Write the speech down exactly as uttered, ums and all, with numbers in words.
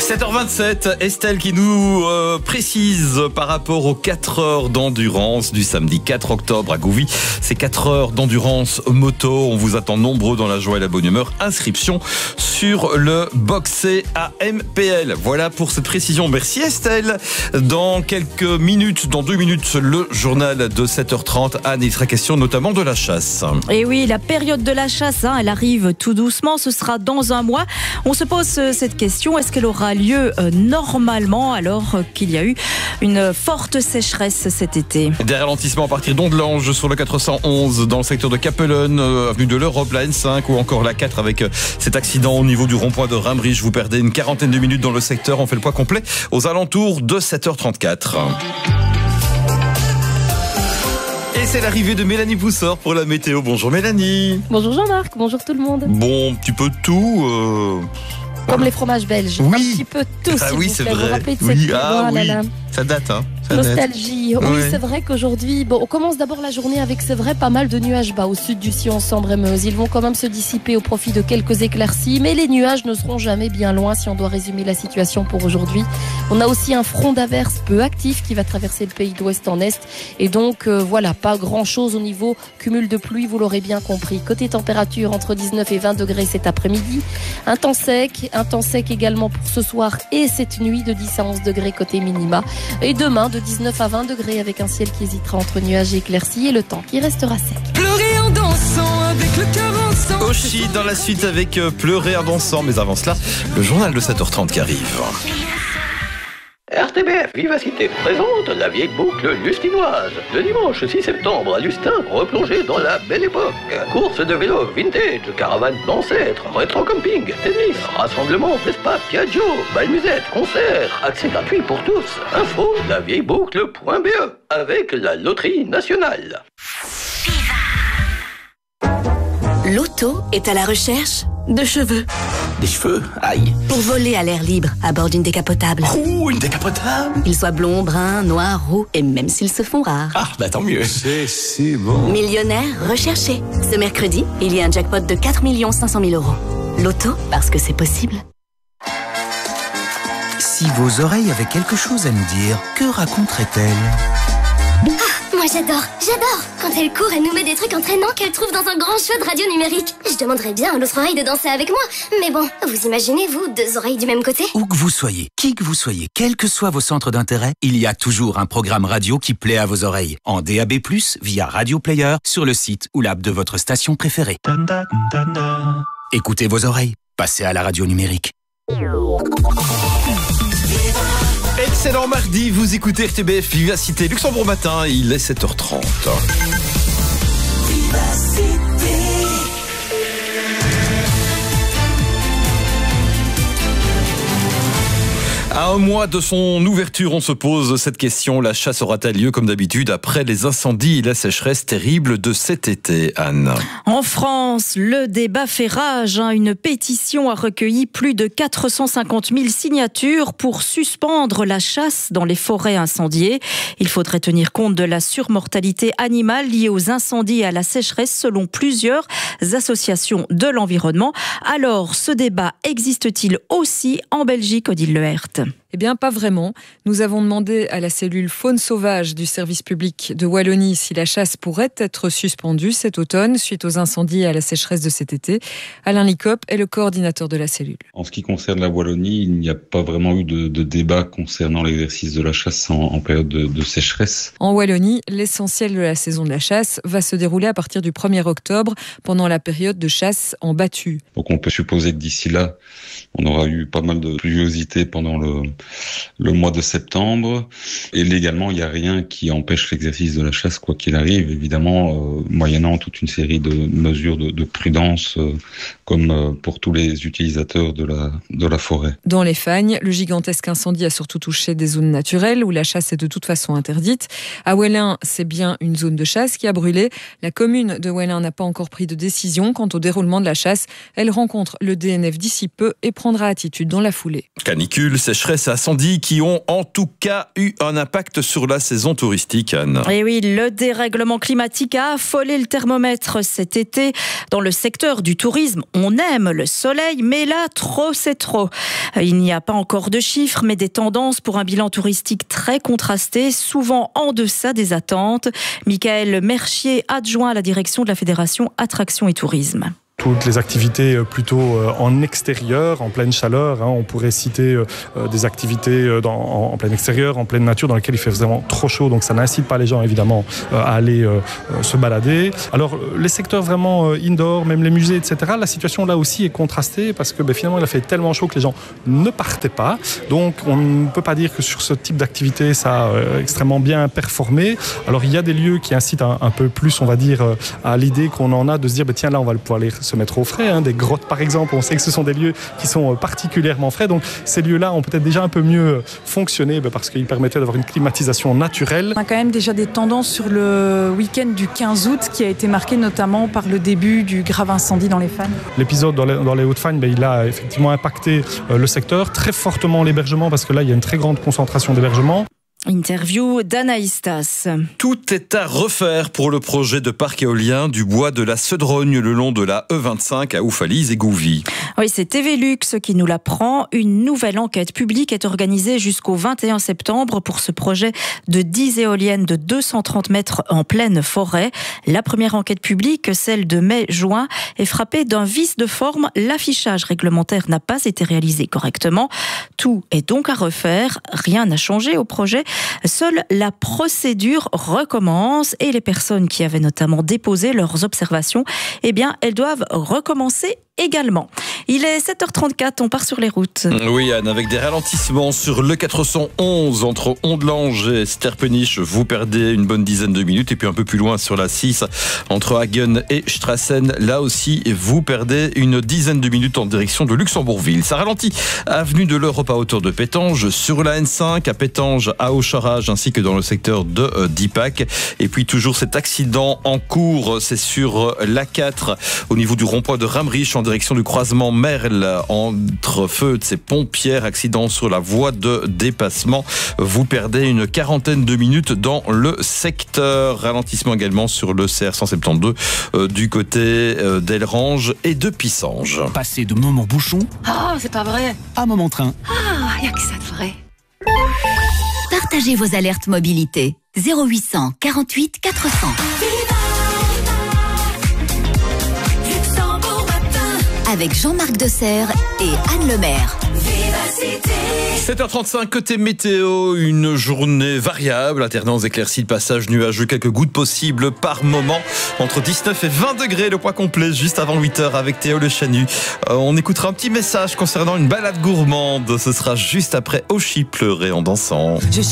sept heures vingt-sept, Estelle qui nous euh, précise par rapport aux quatre heures d'endurance du samedi quatre octobre à Gouvy. Ces quatre heures d'endurance moto, on vous attend nombreux dans la joie et la bonne humeur. Inscription sur le Boxé A M P L. Voilà pour cette précision. Merci Estelle. Dans quelques minutes, dans deux minutes, le journal de sept heures trente. Anne, il sera question notamment de la chasse. Et oui, la période de la chasse, hein, elle arrive tout doucement. Ce sera dans un mois. On se pose cette question, est-ce qu'elle aura lieu euh, normalement alors qu'il y a eu une forte sécheresse cet été? Des ralentissements à partir d'Ondelange sur le quatre cent onze dans le secteur de Capellen, euh, avenue de l'Europe, la N cinq ou encore la quatre avec euh, cet accident au niveau du rond-point de Rimbrich. Vous perdez une quarantaine de minutes dans le secteur. On fait le point complet aux alentours de sept heures trente-quatre. Et c'est l'arrivée de Mélanie Poussor pour la météo. Bonjour Mélanie. Bonjour Jean-Marc, bonjour tout le monde. Bon, un petit peu de tout. Euh... Comme les fromages belges. Oui. Un petit peu de tout, Ah s'il oui, vous c'est plaît. vrai. Vous vous rappelez de Oui, cette ah oh là oui. là. Ça date, hein. Ça Nostalgie. date. Oui, Ouais. c'est vrai qu'aujourd'hui, bon, on commence d'abord la journée avec, c'est vrai, pas mal de nuages bas au sud du Sion, Sambre et Meuse. Ils vont quand même se dissiper au profit de quelques éclaircies, mais les nuages ne seront jamais bien loin si on doit résumer la situation pour aujourd'hui. On a aussi un front d'averse peu actif qui va traverser le pays d'ouest en est. Et donc, euh, voilà, pas grand chose au niveau cumul de pluie, vous l'aurez bien compris. Côté température, entre dix-neuf et vingt degrés cet après-midi. Un temps sec, un temps sec également pour ce soir et cette nuit de dix à onze degrés côté minima. Et demain, de dix-neuf à vingt degrés avec un ciel qui hésitera entre nuages et éclaircies et le temps qui restera sec. Pleurer en dansant avec le cœur en sang. Oshi dans la suite avec euh, Pleurer en dansant. Mais avant cela, le journal de sept heures trente qui arrive. R T B F Vivacité présente la vieille boucle lustinoise. Le dimanche six septembre à Lustin, replongez dans la belle époque. Course de vélo vintage, caravane d'ancêtres, rétro-camping, tennis, rassemblement, Vespa, Piaggio, bal musette, concert, accès gratuit pour tous. Info, la vieille boucle.be avec la loterie nationale. L'auto est à la recherche de cheveux. Des cheveux? Aïe. Pour voler à l'air libre à bord d'une décapotable. Ouh, une décapotable. Qu'ils soient blonds, bruns, noirs, roux et même s'ils se font rares. Ah, bah tant mieux. C'est si bon. Millionnaire recherché. Ce mercredi, il y a un jackpot de quatre millions cinq cent mille euros. L'auto, parce que c'est possible. Si vos oreilles avaient quelque chose à nous dire, que raconteraient-elles? Ah, moi j'adore, j'adore. Quand elle court, elle nous met des trucs entraînants qu'elle trouve dans un grand show de radio numérique. Je demanderais bien à l'autre oreille de danser avec moi. Mais bon, vous imaginez, vous, deux oreilles du même côté? Où que vous soyez, qui que vous soyez, quels que soient vos centres d'intérêt, il y a toujours un programme radio qui plaît à vos oreilles. En D A B plus, via Radio Player, sur le site ou l'app de votre station préférée. Écoutez vos oreilles, passez à la radio numérique. Excellent mardi, vous écoutez R T B F Vivacité Luxembourg Matin, il est sept heures trente. À un mois de son ouverture, on se pose cette question. La chasse aura-t-elle lieu comme d'habitude après les incendies et la sécheresse terrible de cet été, Anne? En France, le débat fait rage. Hein. Une pétition a recueilli plus de quatre cent cinquante mille signatures pour suspendre la chasse dans les forêts incendiées. Il faudrait tenir compte de la surmortalité animale liée aux incendies et à la sécheresse selon plusieurs associations de l'environnement. Alors, ce débat existe-t-il aussi en Belgique, Odile Lehert? Eh bien, pas vraiment. Nous avons demandé à la cellule faune sauvage du service public de Wallonie si la chasse pourrait être suspendue cet automne suite aux incendies et à la sécheresse de cet été. Alain Licop est le coordinateur de la cellule. En ce qui concerne la Wallonie, il n'y a pas vraiment eu de, de débat concernant l'exercice de la chasse en, en période de, de sécheresse. En Wallonie, l'essentiel de la saison de la chasse va se dérouler à partir du premier octobre pendant la période de chasse en battue. Donc on peut supposer que d'ici là, on aura eu pas mal de pluviosité pendant le, le mois de septembre. Et légalement, il n'y a rien qui empêche l'exercice de la chasse, quoi qu'il arrive, évidemment, euh, moyennant toute une série de mesures de, de prudence, euh, comme euh, pour tous les utilisateurs de la, de la forêt. Dans les Fagnes, le gigantesque incendie a surtout touché des zones naturelles où la chasse est de toute façon interdite. À Wellin, c'est bien une zone de chasse qui a brûlé. La commune de Wellin n'a pas encore pris de décision quant au déroulement de la chasse. Elle rencontre le D N F d'ici peu et prendra attitude dans la foulée. Canicule, sécheresse et incendie qui ont en tout cas eu un impact sur la saison touristique, Anne. Et oui, le dérèglement climatique a affolé le thermomètre cet été. Dans le secteur du tourisme, on aime le soleil, mais là, trop c'est trop. Il n'y a pas encore de chiffres, mais des tendances pour un bilan touristique très contrasté, souvent en deçà des attentes. Michael Mercier, adjoint à la direction de la Fédération Attraction et Tourisme. Toutes les activités plutôt en extérieur, en pleine chaleur. Hein. On pourrait citer des activités dans, en plein extérieur, en pleine nature, dans lesquelles il fait vraiment trop chaud. Donc ça n'incite pas les gens évidemment à aller se balader. Alors les secteurs vraiment indoor, même les musées, et cetera. La situation là aussi est contrastée parce que ben, finalement il a fait tellement chaud que les gens ne partaient pas. Donc on ne peut pas dire que sur ce type d'activité ça a extrêmement bien performé. Alors il y a des lieux qui incitent un, un peu plus, on va dire, à l'idée qu'on en a de se dire ben, tiens là on va pouvoir aller se mettre au frais, hein, des grottes par exemple, on sait que ce sont des lieux qui sont particulièrement frais, donc ces lieux-là ont peut-être déjà un peu mieux fonctionné bah, parce qu'ils permettaient d'avoir une climatisation naturelle. On a quand même déjà des tendances sur le week-end du quinze août qui a été marqué notamment par le début du grave incendie dans les Fagnes. L'épisode dans les, dans les Hauts-de-Fagne, bah, il a effectivement impacté euh, le secteur, très fortement l'hébergement parce que là il y a une très grande concentration d'hébergement. Interview d'Anaïs Tass. Tout est à refaire pour le projet de parc éolien du bois de la Cedrogne le long de la E vingt-cinq à Oufalise et Gouvy. Oui, c'est T V Luxe qui nous l'apprend. Une nouvelle enquête publique est organisée jusqu'au vingt et un septembre pour ce projet de dix éoliennes de deux cent trente mètres en pleine forêt. La première enquête publique, celle de mai-juin, est frappée d'un vice de forme. L'affichage réglementaire n'a pas été réalisé correctement. Tout est donc à refaire. Rien n'a changé au projet. Seule la procédure recommence et les personnes qui avaient notamment déposé leurs observations, eh bien, elles doivent recommencer également. Il est sept heures trente-quatre, on part sur les routes. Oui, Anne, avec des ralentissements sur le quatre cent onze entre Ondelange et Sterpenich, vous perdez une bonne dizaine de minutes. Et puis un peu plus loin sur la six, entre Hagen et Strassen, là aussi, vous perdez une dizaine de minutes en direction de Luxembourgville. Ça ralentit avenue de l'Europe à hauteur de Pétange, sur la N cinq à Pétange, à Aucharage, ainsi que dans le secteur de euh, Dipac. Et puis toujours cet accident en cours, c'est sur l'A quatre, au niveau du rond-point de Ramrich, en direction du croisement Merle, entre Feutz et Pompierre. Accident sur la voie de dépassement. Vous perdez une quarantaine de minutes dans le secteur. Ralentissement également sur le C R cent soixante-douze euh, du côté euh, d'Elrange et de Pissange. Passer de moment bouchon Oh, c'est pas vrai. à moment train. Ah, y a que ça de vrai. Partagez vos alertes mobilité. zéro huit cent quarante-huit quatre cents. Avec Jean-Marc Desserre et Anne Lemaire. sept heures trente-cinq, côté météo, une journée variable, alternance éclaircies, de passage nuageux, quelques gouttes possibles par moment, entre dix-neuf et vingt degrés, le point complet juste avant huit heures avec Théo Le Chanu. Euh, on écoutera un petit message concernant une balade gourmande, ce sera juste après Oshi pleurer en dansant.